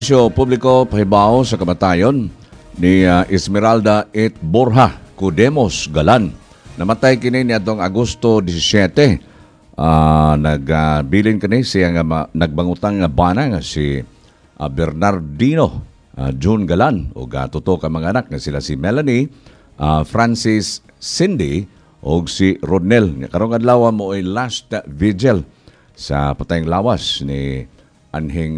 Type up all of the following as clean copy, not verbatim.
Servisyo Publiko pahibaw sa kamatayon ni Esmeralda et Borja Cudemos Galan. Namatay kini niadtong Agosto 17. Nagbilin kini siya nga nagbangutang nga bana nga si Bernardino June Galan o tuto ka mga anak nga sila si Melanie, Francis, Cindy o si Rodnel. Karong adlaw mo ay last vigil sa patayng lawas ni anhing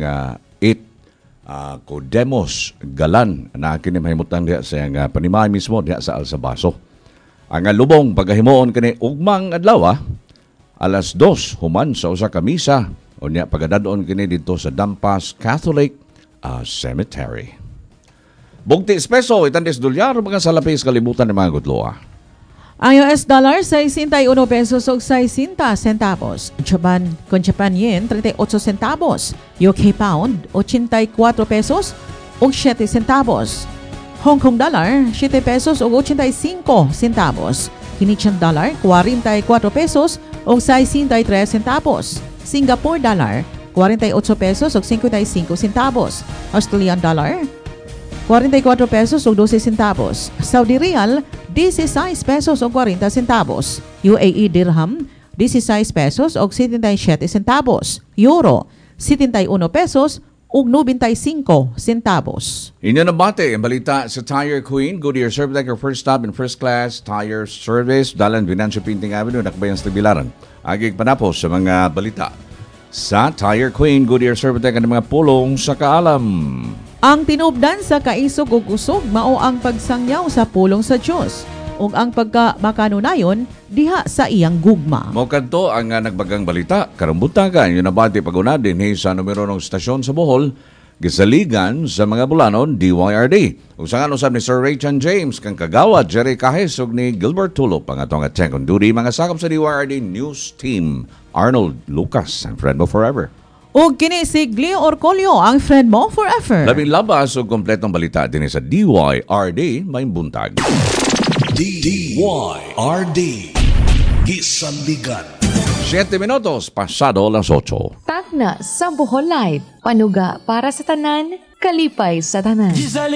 Cudemos Galan na kini mahimutan diha sa nga panimahay mismo diha sa Alsabaso. Ang lubong pagahimoon kini ugmang adlaw alas 2 human sa usa ka misa unya pagadadon kini dito sa Dampas Catholic Cemetery. Bugti espeso itandes dolyar mga salapis kalibutan ng mga gudloa. Ang US dollar 61 pesos o 60 centavos. Japan yen 38 centavos. UK pound 84 pesos o 7 centavos. Hong Kong dollar 7 pesos o 85 centavos. Canadian dollar 44 pesos o 63 centavos. Singapore dollar 48 pesos o 55 centavos. Australian dollar 44 pesos o 12 centavos. Saudi Riyal, 16 pesos o 40 centavos. UAE Dirham, 16 pesos o 77 centavos. Euro, 71 pesos o 95 centavos. Inyo na bate ang balita sa Tire Queen. Goodyear Servitec, your first stop in first class tire service. Dalan Venancio Pinting Avenue, Nakbayan sa Bilaran. Agig panapos sa mga balita sa Tire Queen. Goodyear Servitec ang mga pulong sa kaalam. Ang tinubdan sa kaisog ug usog mao ang pagsangyaw sa pulong sa Dios ug ang pagkamakanunayon diha sa iyang gugma. Mao kadto ang nagbagang balita karong buntagan yun nabati pag-una dinhi sa numero ng stasyon sa Bohol gisaligan sa mga bulanon DYRD. Usangan usab ni Sir Raychan James kang kagawad Jerry Cajes ug ni Gilbert Tulop ang atong check on duty mga sakop sa DYRD News Team Arnold Lucas and friend mo forever. Ug kini si Gleo Orcolio ang friend mo forever. Labing labas ug kompletong balita dinhi sa DYRD may buntag. DYRD Gisanligan 7 minutos pasado las 8. Tagna sa Bohol Live. Panuga para sa tanan, kalipay sa tanan.